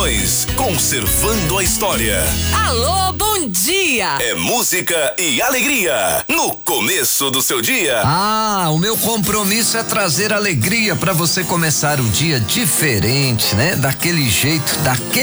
Conservando a história. Alô, bom dia! É música e alegria no começo do seu dia. O meu compromisso é trazer alegria para você começar o dia diferente, né? Daquele jeito, daquele